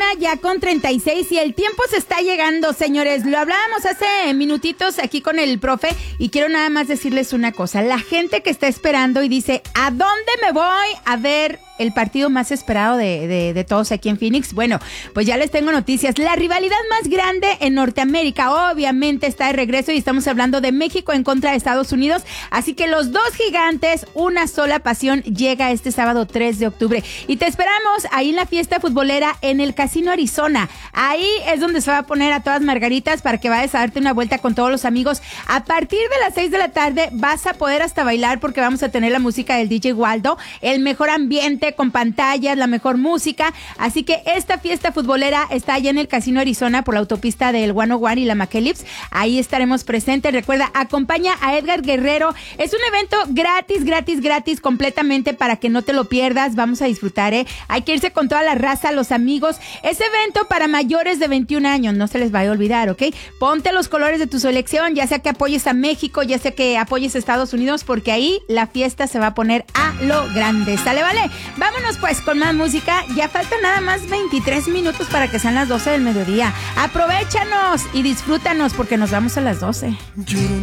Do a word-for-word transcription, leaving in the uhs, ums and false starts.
ya con treinta y seis y el tiempo se está llegando, señores. Lo hablábamos hace minutitos aquí con el profe y quiero nada más decirles una cosa. La gente que está esperando y dice, ¿a dónde me voy a ver el partido más esperado de, de, de todos aquí en Phoenix? Bueno, pues ya les tengo noticias. La rivalidad más grande en Norteamérica obviamente está de regreso y estamos hablando de México en contra de Estados Unidos. Así que los dos gigantes, una sola pasión, llega este sábado tres de octubre. Y te esperamos ahí en la fiesta futbolera en el Casino Arizona. Ahí es donde se va a poner a todas margaritas para que vayas a darte una vuelta con todos los amigos. A partir de las seis de la tarde vas a poder hasta bailar porque vamos a tener la música del D J Waldo, el mejor ambiente con pantallas, la mejor música. Así que esta fiesta futbolera está allá en el Casino Arizona por la autopista del ciento uno y la McKellips. Ahí estaremos presentes. Recuerda, acompaña a Edgar Guerrero. Es un evento gratis, gratis, gratis, completamente para que no te lo pierdas. Vamos a disfrutar, ¿eh? Hay que irse con toda la raza, los amigos. Es evento para mayores de veintiún años. No se les vaya a olvidar, ¿ok? Ponte los colores de tu selección, ya sea que apoyes a México, ya sea que apoyes a Estados Unidos, porque ahí la fiesta se va a poner a lo grande. ¿Sale, vale? Vámonos pues con más música. Ya faltan nada más veintitrés minutos para que sean las doce del mediodía. Aprovéchanos y disfrútanos porque nos vamos a las doce. Yo no